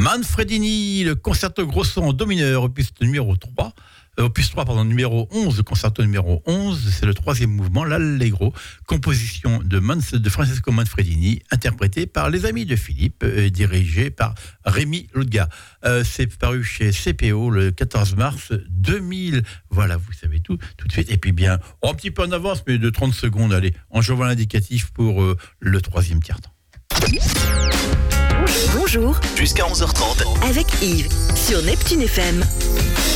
Manfredini, le concerto grosso en do mineur, opus 3, numéro 11, le concerto numéro 11, c'est le troisième mouvement, l'Allegro, composition de Francesco Manfredini, interprété par les amis de Philippe, dirigé par Rémi Ludga. C'est paru chez CPO le 14 mars 2000. Voilà, vous savez tout de suite. Et puis bien, un petit peu en avance, mais de 30 secondes, allez, en jouant l'indicatif pour le troisième tiers-temps. Bonjour. Jusqu'à 11h30. Avec Yves sur Neptune FM.